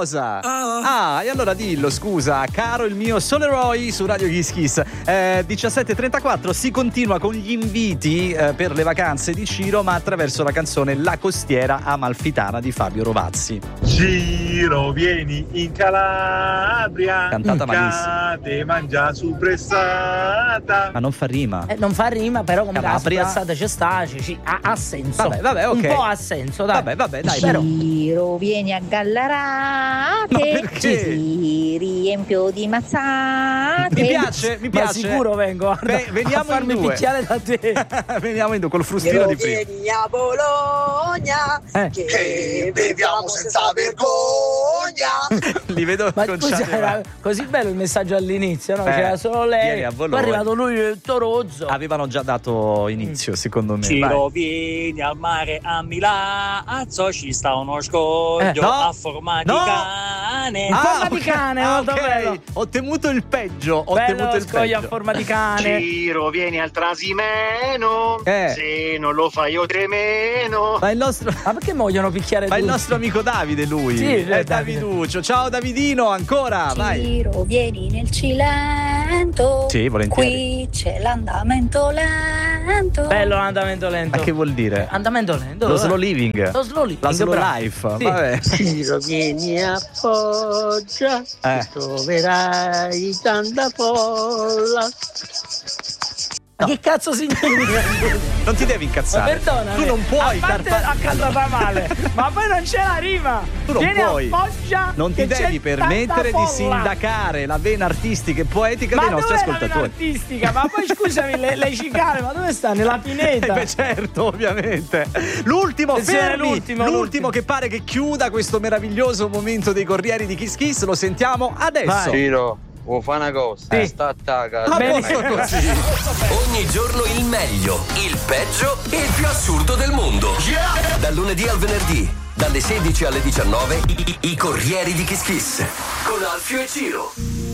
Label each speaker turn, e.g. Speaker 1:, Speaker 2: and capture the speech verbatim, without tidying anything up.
Speaker 1: Cosa? Ah, e allora dillo, scusa, caro il mio Soleroy su Radio Kiss Kiss. Eh, diciassette e trentaquattro si continua con gli inviti eh, per le vacanze di Ciro, ma attraverso la canzone La Costiera Amalfitana di Fabio Rovazzi.
Speaker 2: Ciro, vieni in Calabria,
Speaker 1: cantata malissimo.
Speaker 2: Cade, mangia su pressata.
Speaker 1: Ma non fa rima.
Speaker 3: Eh, non fa rima, però come la
Speaker 1: Calabria.
Speaker 3: spazzata c'è sta, ci- ci- ha, ha senso.
Speaker 1: Vabbè, vabbè, ok.
Speaker 3: Un po' ha senso, dai.
Speaker 1: Vabbè, vabbè, dai.
Speaker 3: Però-
Speaker 4: Ciro, vieni a Gallarate.
Speaker 1: Ma perché?
Speaker 4: Ti riempio di mazzate.
Speaker 1: Mi piace, mi
Speaker 3: Ma
Speaker 1: piace.
Speaker 3: sicuro vengo guarda,
Speaker 1: Beh, veniamo
Speaker 3: a farmi
Speaker 1: in due.
Speaker 3: picchiare da te.
Speaker 1: Veniamo in due col frustino di prima.
Speaker 5: Vieni a Bologna,
Speaker 3: Eh.
Speaker 5: che beviamo senza vergogna.
Speaker 1: Li vedo
Speaker 3: Ma
Speaker 1: conciati.
Speaker 3: scusa, era così bello il messaggio all'inizio, no?
Speaker 1: Eh,
Speaker 3: C'era solo
Speaker 1: vieni
Speaker 3: lei.
Speaker 1: a
Speaker 3: Poi
Speaker 1: Bologna.
Speaker 3: è arrivato lui il Torozzo.
Speaker 1: Avevano già dato inizio, secondo me.
Speaker 6: Ciro,
Speaker 1: Vai.
Speaker 6: vieni al mare a Milazzo, ci sta uno scoglio
Speaker 1: Eh, no,
Speaker 6: a forma
Speaker 1: no.
Speaker 6: di cane.
Speaker 3: In forma di cane,
Speaker 1: ah,
Speaker 3: molto
Speaker 1: ok.
Speaker 3: bello.
Speaker 1: Ho temuto il peggio. Ho
Speaker 3: Bello
Speaker 1: temuto il
Speaker 3: scoglio
Speaker 1: peggio.
Speaker 3: a forma di cane.
Speaker 7: Ciro, vieni al Trasimeno.
Speaker 1: Eh.
Speaker 7: Se non lo fai io tremeno.
Speaker 1: Ma il nostro.
Speaker 3: Ma perché vogliono picchiare
Speaker 1: Ma il
Speaker 3: tutti?
Speaker 1: nostro amico Davide, lui.
Speaker 3: Sì,
Speaker 1: è
Speaker 3: è
Speaker 1: Daviduccio. Ciao Davidino, ancora. Vai.
Speaker 4: Ciro, vieni nel Cilento.
Speaker 1: Sì, volentieri.
Speaker 4: Qui c'è l'andamento lento.
Speaker 3: Bello l'andamento lento.
Speaker 1: Ma che vuol dire?
Speaker 3: Andamento lento.
Speaker 1: Lo
Speaker 3: eh.
Speaker 1: slow living.
Speaker 3: Lo slow living,
Speaker 1: La slow
Speaker 3: bravo.
Speaker 1: life.
Speaker 3: Sì.
Speaker 1: Vabbè.
Speaker 8: Ciro, vieni a Foggia,
Speaker 1: Eh.
Speaker 8: troverai tanta folla.
Speaker 3: Ma che cazzo significa?
Speaker 1: Non ti devi
Speaker 3: Ma
Speaker 1: incazzare.
Speaker 3: perdonami.
Speaker 1: Tu non puoi
Speaker 3: a parte
Speaker 1: dar pa-
Speaker 3: ha cantata male, ma poi non c'è la rima.
Speaker 1: Tu non
Speaker 3: Vieni
Speaker 1: puoi.
Speaker 3: a Foggia,
Speaker 1: Non ti
Speaker 3: che c'è
Speaker 1: devi permettere
Speaker 3: tanta
Speaker 1: di
Speaker 3: folla.
Speaker 1: sindacare la vena artistica e poetica
Speaker 3: Ma
Speaker 1: dei nostri
Speaker 3: dov'è la vena
Speaker 1: ascoltatori.
Speaker 3: artistica? Ma poi scusami, le, le cicale, ma dove sta? Nella
Speaker 1: Eh
Speaker 3: pineta.
Speaker 1: beh, certo, ovviamente. L'ultimo,
Speaker 3: Attenzione,
Speaker 1: fermi.
Speaker 3: l'ultimo,
Speaker 1: L'ultimo
Speaker 3: l'ultimo.
Speaker 1: che pare che chiuda questo meraviglioso momento dei Corrieri di Kiss Kiss. Lo sentiamo adesso.
Speaker 3: Vai.
Speaker 9: Ciro, vuoi fare una cosa?
Speaker 3: Sì.
Speaker 9: Sta attacca.
Speaker 1: A
Speaker 3: Bene.
Speaker 1: posto così.
Speaker 10: Ogni giorno il meglio, il peggio e il più assurdo del mondo. Dal lunedì al venerdì, dalle sedici alle diciannove, i, i Corrieri di Kiss Kiss con Alfio e Ciro.